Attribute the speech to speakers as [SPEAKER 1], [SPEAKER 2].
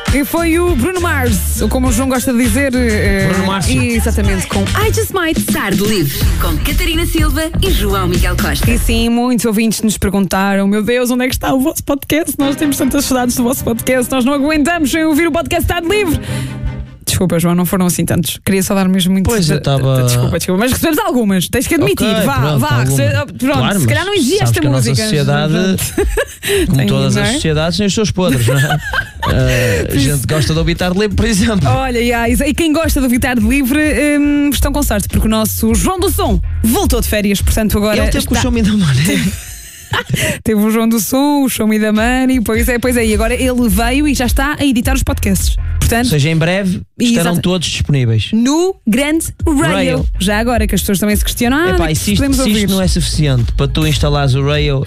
[SPEAKER 1] E foi o Bruno Mars, ou como o João gosta de dizer,
[SPEAKER 2] Bruno Mars.
[SPEAKER 1] exatamente, com I Just Might.
[SPEAKER 3] Tarde Livre, com Catarina Silva e João Miguel Costa.
[SPEAKER 1] E sim, muitos ouvintes nos perguntaram: meu Deus, onde é que está o vosso podcast? Nós temos tantas saudades do vosso podcast, nós não aguentamos sem ouvir o podcast Tarde Livre. Desculpa, João, não foram assim tantos. Queria só dar mesmo muito.
[SPEAKER 2] Pois, eu estava.
[SPEAKER 1] Desculpa, mas recebemos algumas, tens que admitir.
[SPEAKER 2] Ok,
[SPEAKER 1] vá.
[SPEAKER 2] pronto,
[SPEAKER 1] Claro, se calhar não existia esta
[SPEAKER 2] que
[SPEAKER 1] música.
[SPEAKER 2] A nossa sociedade, como
[SPEAKER 1] Tem,
[SPEAKER 2] todas
[SPEAKER 1] não
[SPEAKER 2] as
[SPEAKER 1] é?
[SPEAKER 2] sociedades, tem os seus podres, não é? A gente gosta de ouvir Tarde Livre, por exemplo.
[SPEAKER 1] Olha, e quem gosta de ouvir Tarde Livre estão com sorte, porque o nosso João do Som voltou de férias, portanto agora.
[SPEAKER 2] Ele teve com o Show Me the Money.
[SPEAKER 1] Teve o João do Som, o Show Me the Money, pois é, e agora ele veio e já está a editar os podcasts. Portanto,
[SPEAKER 2] Ou seja, em breve estarão
[SPEAKER 1] Exato.
[SPEAKER 2] todos disponíveis.
[SPEAKER 1] no grande Rail.
[SPEAKER 2] Rail.
[SPEAKER 1] Já agora que as pessoas também se questionam,
[SPEAKER 2] Epá, e se
[SPEAKER 1] podemos
[SPEAKER 2] isto
[SPEAKER 1] ouvir.
[SPEAKER 2] não é suficiente para tu instalares o Rail,